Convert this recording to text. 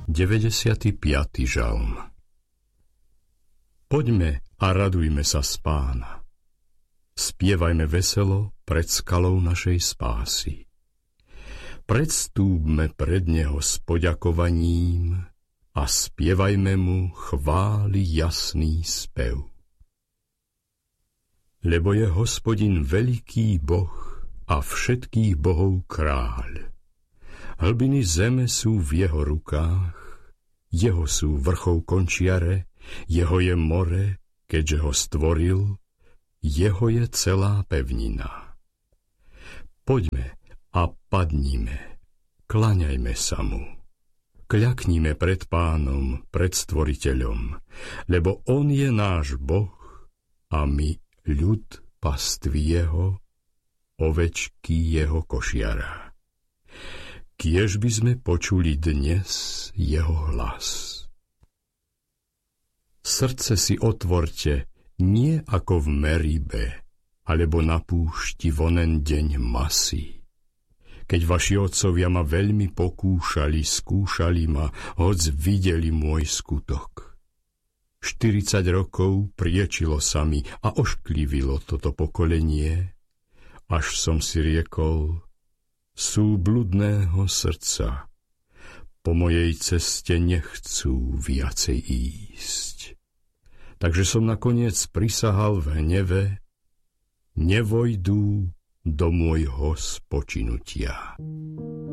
95. žalm. Poďme a radujme sa z Pána. Spievajme veselo pred skalou našej spásy. Predstúpme pred Neho s poďakovaním a spievajme Mu chvály jasný spev. Lebo je Hospodin veľký Boh a všetkých bohov kráľ. Hlbiny zeme sú v Jeho rukách, Jeho sú vrchov končiare, Jeho je more, keďže ho stvoril, Jeho je celá pevnina. Poďme a padnime, klaňajme sa Mu. Kľaknime pred Pánom, pred Stvoriteľom, lebo On je náš Boh a my ľud pastvy Jeho, ovečky Jeho košiara. Kiež by sme počuli dnes Jeho hlas. Srdce si otvorte, nie ako v Meribe, alebo na púšti vonen deň masy. Keď vaši otcovia ma veľmi pokúšali, skúšali ma, hoc videli môj skutok. 40 rokov priečilo sa mi a ošklivilo toto pokolenie, až som si riekol, sú bludného srdca, po mojej ceste nechcú viacej ísť. Takže som nakoniec prisahal v hneve, nevojdú do môjho spočinutia.